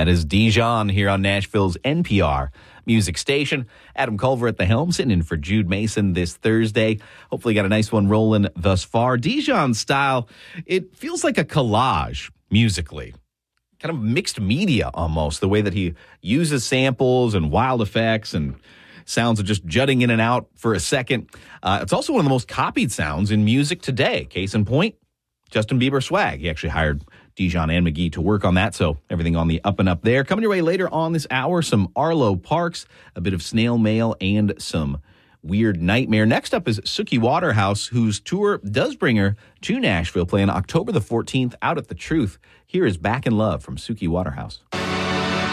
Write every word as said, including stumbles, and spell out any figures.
That is Dijon here on Nashville's N P R music station. Adam Culver at the helm, sitting in for Jude Mason this Thursday. Hopefully got a nice one rolling thus far. Dijon's style, it feels like a collage musically. Kind of mixed media almost, the way that he uses samples and wild effects and sounds of just jutting in and out for a second. Uh, it's also one of the most copied sounds in music today. Case in point, Justin Bieber swag. He actually hired Dijon and McGee to work on that, so everything on the up and up there. Coming your way later on this hour, some Arlo Parks, a bit of snail mail, and some Weird Nightmare. Next up is Suki Waterhouse, whose tour does bring her to Nashville, playing October the fourteenth out at The Truth. Here is Back in Love from Suki Waterhouse.